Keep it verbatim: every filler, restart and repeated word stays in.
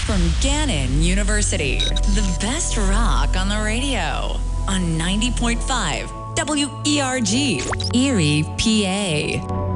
From Gannon University, the best rock on the radio on ninety point five W E R G, Erie, P A.